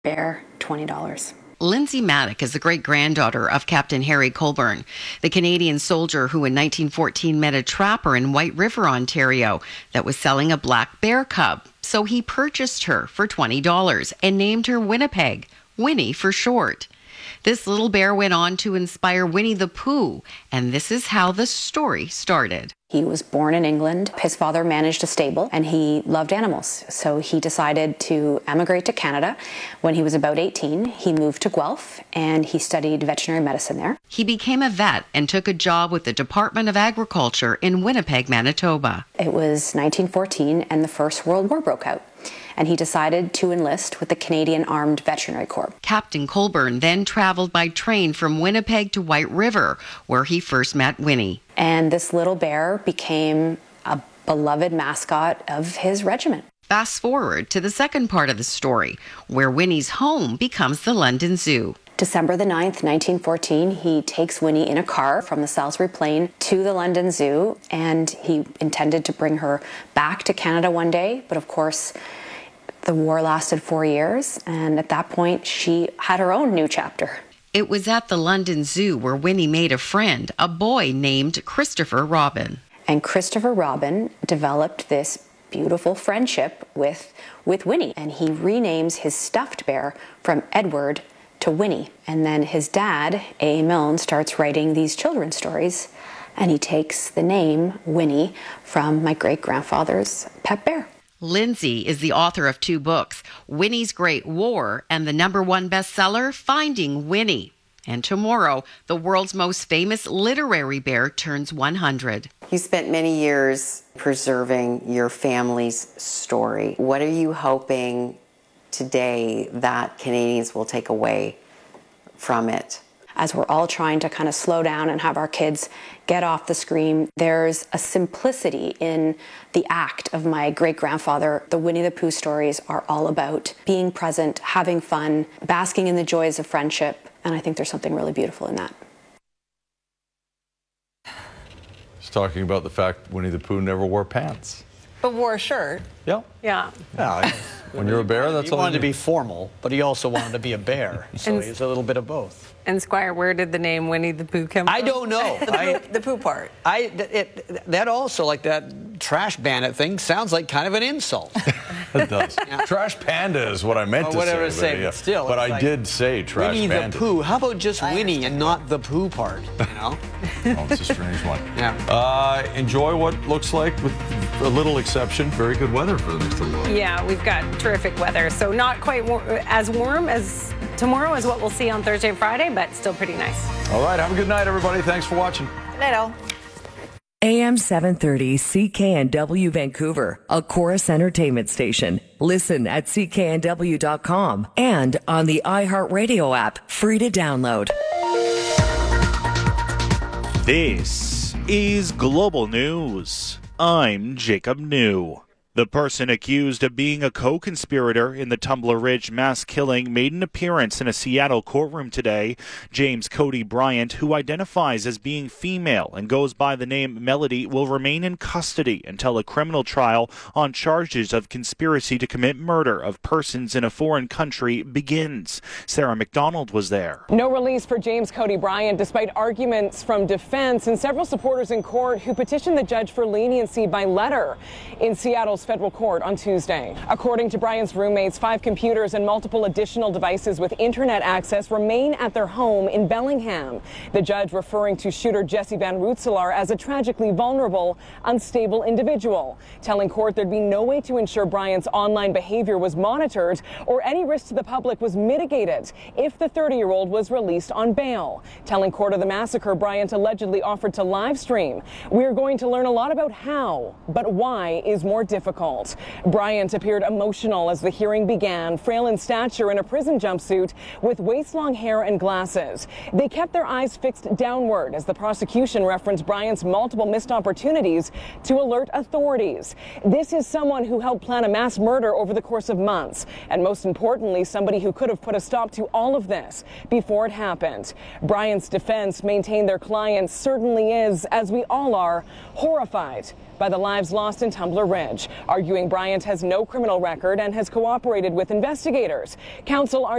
bear, $20. Lindsay Maddock is the great-granddaughter of Captain Harry Colburn, the Canadian soldier who in 1914 met a trapper in White River, Ontario, that was selling a black bear cub. So he purchased her for $20 and named her Winnipeg, Winnie for short. This little bear went on to inspire Winnie the Pooh, and this is how the story started. He was born in England. His father managed a stable and he loved animals. So he decided to emigrate to Canada. When he was about 18, he moved to Guelph and he studied veterinary medicine there. He became a vet and took a job with the Department of Agriculture in Winnipeg, Manitoba. It was 1914 and the First World War broke out. And he decided to enlist with the Canadian Armed Veterinary Corps. Captain Colburn then traveled by train from Winnipeg to White River, where he first met Winnie. And this little bear became a beloved mascot of his regiment. Fast forward to the second part of the story, where Winnie's home becomes the London Zoo. December the 9th, 1914, he takes Winnie in a car from the Salisbury Plain to the London Zoo, and he intended to bring her back to Canada one day, but of course, the war lasted 4 years, and at that point, she had her own new chapter. It was at the London Zoo where Winnie made a friend, a boy named Christopher Robin. And Christopher Robin developed this beautiful friendship with Winnie, and he renames his stuffed bear from Edward to Winnie. And then his dad, A. Milne, starts writing these children's stories, and he takes the name Winnie from my great-grandfather's pet bear. Lindsay is the author of 2 books, Winnie's Great War and the #1 bestseller, Finding Winnie. And tomorrow, the world's most famous literary bear turns 100. You spent many years preserving your family's story. What are you hoping today that Canadians will take away from it? As we're all trying to kind of slow down and have our kids get off the screen, there's a simplicity in the act of my great-grandfather. The Winnie the Pooh stories are all about being present, having fun, basking in the joys of friendship, and I think there's something really beautiful in that. He's talking about the fact Winnie the Pooh never wore pants. But wore a shirt. Yeah. Yeah. When you're a bear, that's he all wanted to be formal, but he also wanted to be a bear. So he's a little bit of both. And Squire, where did the name Winnie the Pooh come from? I don't know. The Pooh part. That also, like that trash bandit thing, sounds like kind of an insult. It does. Yeah. Trash panda is what I meant to whatever say. But still. But I did say trash Winnie panda. the Pooh. How about just Winnie and not the Pooh part, you know? Oh, it's a strange one. Yeah. Enjoy what looks like, with a little exception, very good weather for the next little while. Yeah, we've got terrific weather. So not quite as warm as tomorrow as what we'll see on Thursday and Friday, but still pretty nice. All right, have a good night, everybody. Thanks for watching. Good night, all. AM 730 CKNW Vancouver, a Chorus Entertainment station. Listen at cknw.com and on the iHeartRadio app, free to download. This is Global News. I'm Jacob New. The person accused of being a co-conspirator in the Tumbler Ridge mass killing made an appearance in a Seattle courtroom today. James Cody Bryant, who identifies as being female and goes by the name Melody, will remain in custody until a criminal trial on charges of conspiracy to commit murder of persons in a foreign country begins. Sarah McDonald was there. No release for James Cody Bryant despite arguments from defense and several supporters in court who petitioned the judge for leniency by letter in Seattle's federal court on Tuesday. According to Bryant's roommates, 5 computers and multiple additional devices with internet access remain at their home in Bellingham. The judge referring to shooter Jesse Van Rootselaar as a tragically vulnerable, unstable individual, telling court there'd be no way to ensure Bryant's online behavior was monitored or any risk to the public was mitigated if the 30-year-old was released on bail. Telling court of the massacre Bryant allegedly offered to live stream. We're going to learn a lot about how, but why is more difficult. Bryant appeared emotional as the hearing began, frail in stature in a prison jumpsuit with waist-long hair and glasses. They kept their eyes fixed downward as the prosecution referenced Bryant's multiple missed opportunities to alert authorities. This is someone who helped plan a mass murder over the course of months, and most importantly, somebody who could have put a stop to all of this before it happened. Bryant's defense maintained their client certainly is, as we all are, horrified by the lives lost in Tumbler Ridge, arguing Bryant has no criminal record and has cooperated with investigators. Counsel